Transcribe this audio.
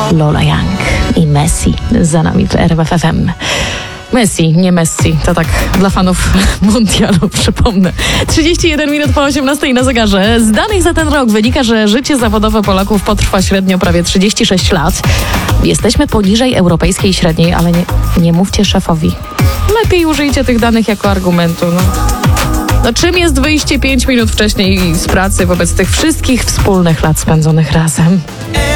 Lola Young i Messi za nami w RMF FM. Messi, nie Messi, to tak dla fanów mundialu, przypomnę. 31 minut po 18 na zegarze. Z danych za ten rok wynika, że życie zawodowe Polaków potrwa średnio prawie 36 lat. Jesteśmy poniżej europejskiej średniej, ale nie mówcie szefowi. Lepiej użyjcie tych danych jako argumentu. No czym jest wyjście 5 minut wcześniej z pracy wobec tych wszystkich wspólnych lat spędzonych razem?